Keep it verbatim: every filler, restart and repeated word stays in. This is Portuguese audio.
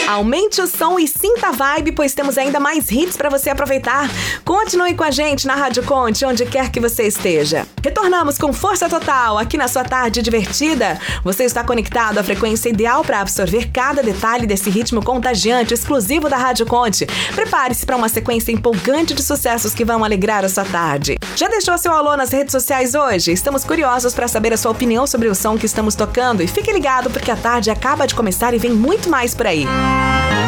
Aumente o som e sinta a vibe, pois temos ainda mais hits para você aproveitar. Continue com a gente na Rádio Conte, onde quer que você esteja. Retornamos com força total aqui na sua tarde divertida. Você está conectado à frequência ideal para absorver cada detalhe desse ritmo contagiante exclusivo da Rádio Conte. Prepare-se para uma sequência empolgante de sucessos que vão alegrar a sua tarde. Já deixou seu alô nas redes sociais hoje? Estamos curiosos para saber a sua opinião sobre o som que estamos tocando e fique ligado porque a tarde acaba de começar e vem muito mais por aí.